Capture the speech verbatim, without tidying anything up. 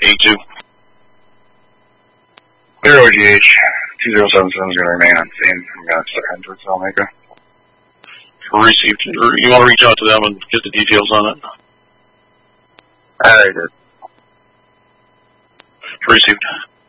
A two. Clear O G H. two zero seven seven is going to remain on scene. I'm going to start heading towards Omega. Received. You want to reach out to them and get the details on it? I already did. Received.